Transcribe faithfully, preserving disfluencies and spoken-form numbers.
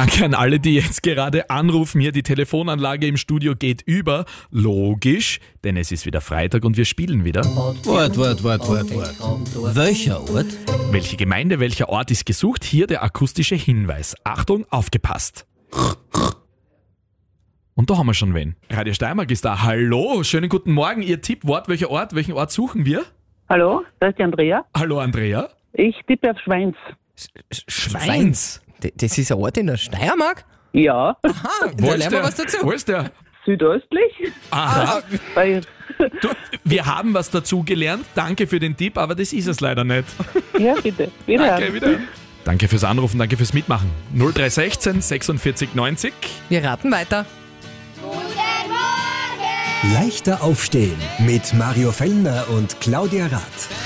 Danke an alle, die jetzt gerade anrufen. Hier die Telefonanlage im Studio geht über. Logisch, denn es ist wieder Freitag und wir spielen wieder. Wart, wart, wart, wart, wart. Welcher Ort? Welche Gemeinde, welcher Ort ist gesucht? Hier der akustische Hinweis. Achtung, aufgepasst. Und da haben wir schon wen. Radio Steiermark ist da. Hallo, schönen guten Morgen. Ihr Tippwort, welcher Ort, welchen Ort suchen wir? Hallo, da ist die Andrea. Hallo Andrea. Ich tippe auf Schweins. Schweins? D- Das ist ein Ort in der Steiermark? Ja, Aha, Wo da ist lernen wir der? was dazu. Wo ist der? südöstlich. Aha. Bei, Du, wir haben was dazu gelernt. Danke für den Tipp, aber das ist es leider nicht. ja, bitte. Wieder. Danke, wieder. Danke fürs Anrufen, danke fürs Mitmachen. null drei eins sechs sechsundvierzig neunzig. Wir raten weiter. Leichter aufstehen mit Mario Fellner und Claudia Rath.